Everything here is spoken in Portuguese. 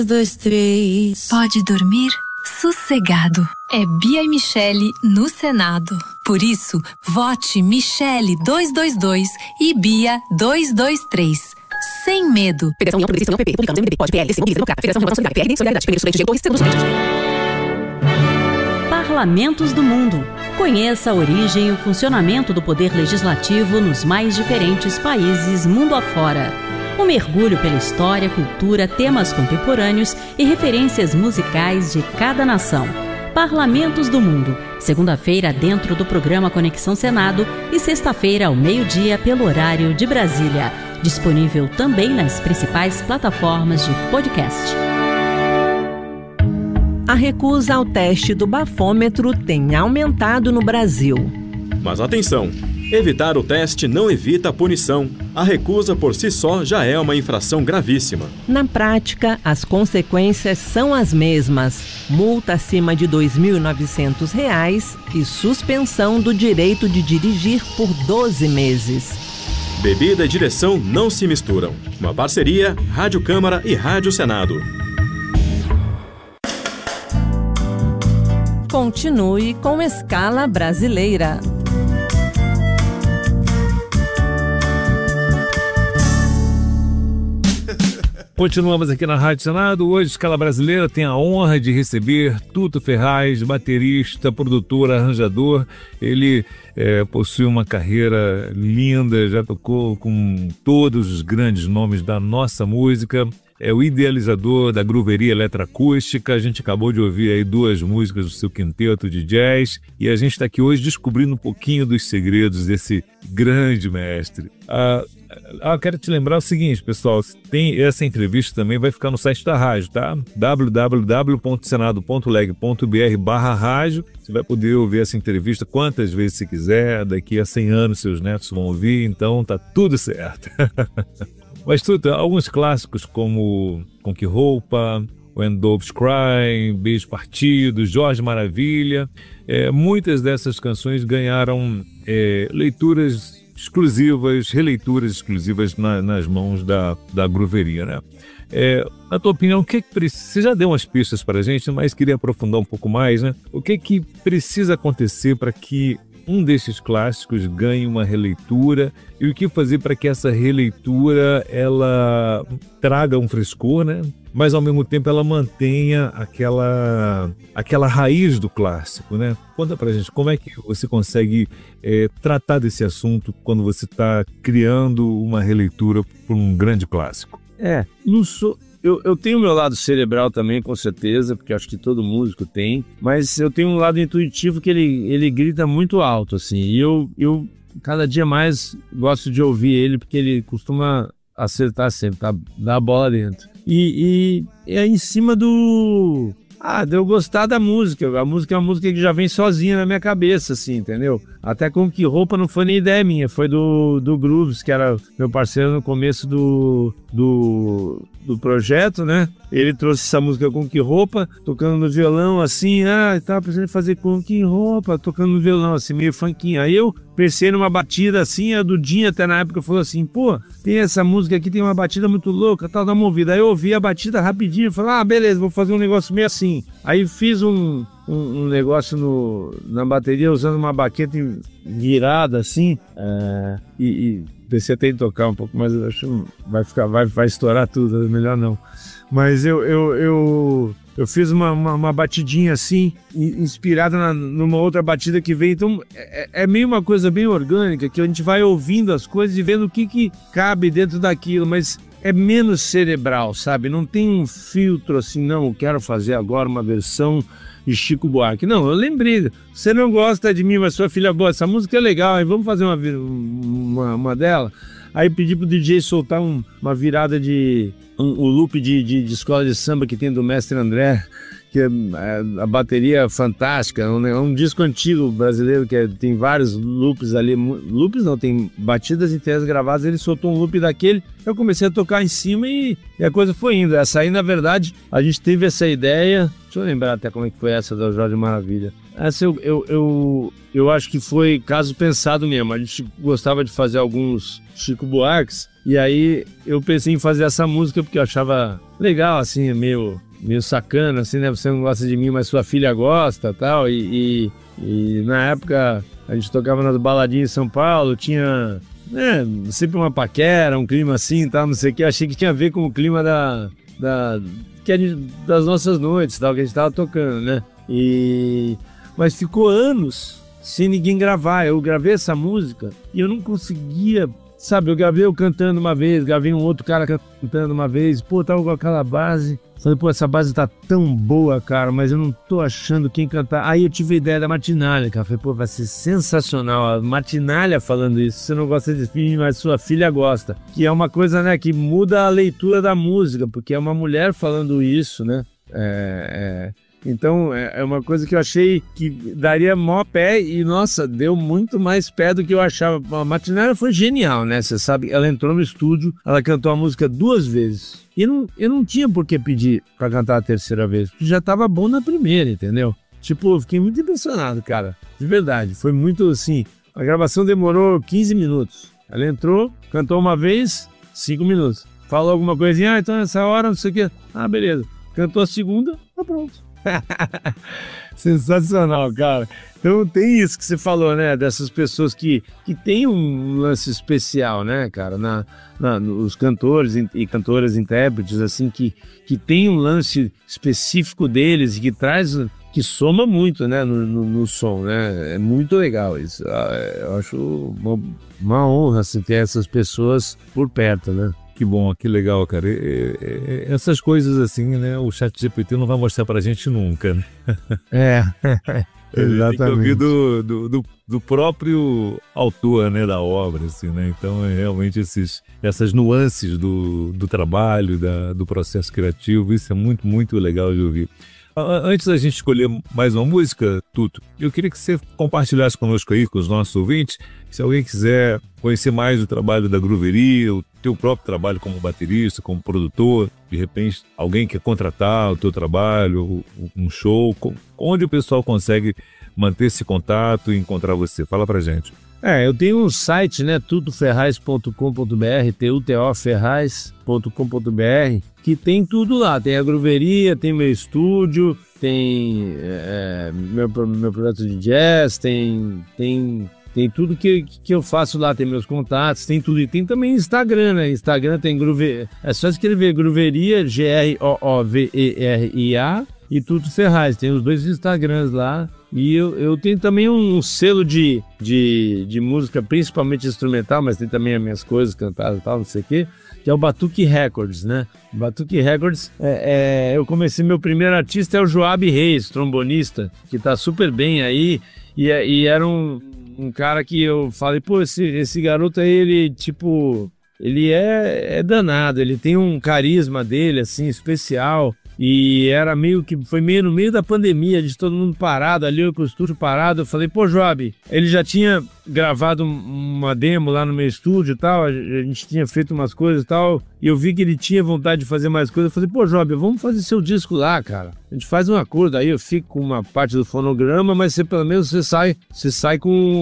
2, 3. Pode dormir sossegado. É Bia e Michele no Senado. Por isso, vote Michele 222 e Bia 223. Sem medo. Federação União Progressista União PP, Republicanos, MDB, POD, PL, DC, Mobiliza, Democrata, Federação Renovação Solidária, PRD, Solidariedade, PNB, Estudante, Torres, Segundo Parlamentos do Mundo. Conheça a origem e o funcionamento do poder legislativo nos mais diferentes países mundo afora. Um mergulho pela história, cultura, temas contemporâneos e referências musicais de cada nação. Parlamentos do Mundo, segunda-feira dentro do programa Conexão Senado e sexta-feira ao meio-dia pelo horário de Brasília. Disponível também nas principais plataformas de podcast. A recusa ao teste do bafômetro tem aumentado no Brasil. Mas atenção! Evitar o teste não evita a punição. A recusa por si só já é uma infração gravíssima. Na prática, as consequências são as mesmas. Multa acima de R$ 2.900 e suspensão do direito de dirigir por 12 meses. Bebida e direção não se misturam. Uma parceria Rádio Câmara e Rádio Senado. Continue com Escala Brasileira. Continuamos aqui na Rádio Senado. Hoje, Escala Brasileira tem a honra de receber Tuto Ferraz, baterista, produtor, arranjador. Ele possui uma carreira linda, já tocou com todos os grandes nomes da nossa música. É o idealizador da Grooveria Eletroacústica. A gente acabou de ouvir aí 2 músicas do seu quinteto de jazz e a gente está aqui hoje descobrindo um pouquinho dos segredos desse grande mestre. Quero te lembrar o seguinte, pessoal, tem essa entrevista também, vai ficar no site da rádio, tá? www.senado.leg.br/rádio. Você vai poder ouvir essa entrevista quantas vezes você quiser, daqui a 100 anos seus netos vão ouvir, então tá tudo certo. Mas tudo, alguns clássicos como Com Que Roupa, When Doves Cry, Beijo Partido, Jorge Maravilha, muitas dessas canções ganharam leituras exclusivas, releituras exclusivas nas mãos da Grooveria, né? Na tua opinião, o que precisa? Você já deu umas pistas para a gente, mas queria aprofundar um pouco mais, né? O que precisa acontecer para que um desses clássicos ganhe uma releitura e o que fazer para que essa releitura ela traga um frescor, né? Mas ao mesmo tempo ela mantenha aquela raiz do clássico, né? Conta pra gente como é que você consegue tratar desse assunto quando você está criando uma releitura por um grande clássico. Eu tenho o meu lado cerebral também, com certeza, porque acho que todo músico tem, mas eu tenho um lado intuitivo que ele grita muito alto, assim, e eu cada dia mais gosto de ouvir ele, porque ele costuma acertar sempre, tá? Dar a bola dentro. E é em cima de eu gostar da música. A música é uma música que já vem sozinha na minha cabeça, assim, entendeu? Até Com Que Roupa não foi nem ideia minha, foi do Grooves, que era meu parceiro no começo do projeto, né? Ele trouxe essa música Com Que Roupa, tocando no violão, assim, tava pensando em fazer Com Que Roupa, tocando no violão, assim, meio funkinho. Aí eu pensei numa batida, assim, a Dudinha até na época falou assim, pô, tem essa música aqui, tem uma batida muito louca, tal, dá uma ouvida. Aí eu ouvi a batida rapidinho e falei, beleza, vou fazer um negócio meio assim. Aí fiz um negócio na bateria usando uma baqueta virada, assim, e pensei até em tocar um pouco, mas acho que vai estourar tudo, melhor não. Mas eu fiz uma batidinha assim, inspirada numa outra batida que veio. Então é meio uma coisa bem orgânica, que a gente vai ouvindo as coisas e vendo o que cabe dentro daquilo, mas é menos cerebral, sabe? Não tem um filtro assim, não, eu quero fazer agora uma versão de Chico Buarque. Não, eu lembrei, você não gosta de mim, mas sua filha boa, essa música é legal, aí vamos fazer uma dela. Aí pedi pro DJ soltar uma virada o loop de escola de samba que tem do mestre André, que a bateria é fantástica, é um disco antigo brasileiro que tem vários loops ali, loops não, tem batidas inteiras gravadas, ele soltou um loop daquele, eu comecei a tocar em cima e a coisa foi indo. Essa aí, na verdade, a gente teve essa ideia, deixa eu lembrar até como é que foi essa do Jorge Maravilha. essa eu acho que foi caso pensado mesmo. A gente gostava de fazer alguns Chico Buarques, e aí eu pensei em fazer essa música porque eu achava legal, assim, meio sacana, assim, né? Você não gosta de mim, mas sua filha gosta, tal. E na época a gente tocava nas baladinhas em São Paulo, tinha sempre uma paquera, um clima assim, tal, não sei o que. Eu achei que tinha a ver com o clima das nossas noites, tal, que a gente tava tocando, né? Mas ficou anos sem ninguém gravar. Eu gravei essa música e eu não conseguia, sabe? Eu gravei eu cantando uma vez, gravei um outro cara cantando uma vez, pô, tava com aquela base. Falei, pô, essa base tá tão boa, cara, mas eu não tô achando quem cantar. Aí eu tive a ideia da Martinália, cara. Falei, pô, vai ser sensacional. A Martinália falando isso. Você não gosta de filme, mas sua filha gosta. Que é uma coisa, né, que muda a leitura da música, porque é uma mulher falando isso, né? Então, é uma coisa que eu achei que daria maior pé e, nossa, deu muito mais pé do que eu achava. A Martinália foi genial, né? Você sabe, ela entrou no estúdio, ela cantou a música 2 vezes. E eu não tinha por que pedir pra cantar a terceira vez, porque já tava bom na primeira, entendeu? Tipo, eu fiquei muito impressionado, cara. De verdade, foi muito assim. A gravação demorou 15 minutos. Ela entrou, cantou uma vez, 5 minutos. Falou alguma coisinha, então nessa hora, não sei o quê. Ah, beleza. Cantou a segunda, tá pronto. Sensacional, cara. Então tem isso que você falou, né? Dessas pessoas que tem um lance especial, né, cara? Os cantores e cantoras, intérpretes, assim, que tem um lance específico deles e que soma muito, né, no som, né? É muito legal isso. Eu acho uma honra, assim, ter essas pessoas por perto, né? Que bom, que legal, cara. Essas coisas assim, né? O ChatGPT não vai mostrar pra gente nunca, né? Exatamente. Tem que ouvir do próprio autor, né, da obra, assim, né? Então, realmente essas nuances do trabalho, do processo criativo, isso é muito, muito legal de ouvir. Antes da gente escolher mais uma música, Tuto, eu queria que você compartilhasse conosco aí, com os nossos ouvintes, se alguém quiser conhecer mais o trabalho da Grooveria, o teu próprio trabalho como baterista, como produtor, de repente alguém quer contratar o teu trabalho, um show, onde o pessoal consegue manter esse contato e encontrar você? Fala pra gente. Eu tenho um site, né, tutoferraz.com.br, tutoferraz.com.br, que tem tudo lá. Tem a Grooveria, tem meu estúdio, tem meu projeto de jazz, tem tudo que eu faço lá, tem meus contatos, tem tudo. E tem também Instagram, né? Instagram tem Grooveria, é só escrever Grooveria, Grooveria, e Tuto Ferraz. Tem os 2 Instagrams lá. E eu tenho também um selo de música, principalmente instrumental, mas tem também as minhas coisas cantadas e tal, não sei o quê, que é o Batuque Records, né? Batuque Records, eu comecei, meu primeiro artista é o Joab Reis, trombonista, que tá super bem aí, e era um cara que eu falei, pô, esse garoto aí, ele, tipo, ele é danado, ele tem um carisma dele, assim, especial. E foi meio no meio da pandemia, de todo mundo parado, ali eu com o estúdio parado. Eu falei, pô, Joab, ele já tinha gravado uma demo lá no meu estúdio e tal, a gente tinha feito umas coisas e tal, e eu vi que ele tinha vontade de fazer mais coisas. Eu falei, pô, Joab, vamos fazer seu disco lá, cara. A gente faz um acordo, aí eu fico com uma parte do fonograma, mas pelo menos você sai com